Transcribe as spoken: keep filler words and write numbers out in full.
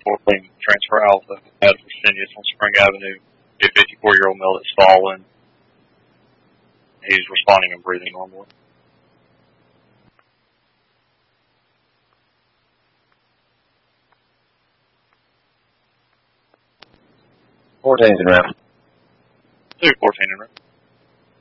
fourteen transfer alpha out of Fresenius on Spring Avenue. A fifty-four-year-old male that's fallen. He's responding and breathing normally. fourteen's in route. two fourteen in route.